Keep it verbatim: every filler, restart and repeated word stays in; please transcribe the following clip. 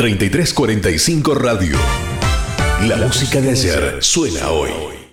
treinta y tres cuarenta y cinco Radio. La música de ayer suena hoy.